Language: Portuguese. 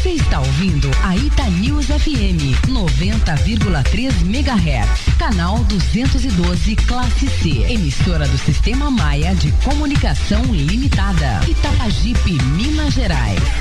Você está ouvindo a Itanews FM 90,3 MHz, canal 212, classe C, emissora do Sistema Maia de Comunicação Limitada, Itapajipe, Minas Gerais.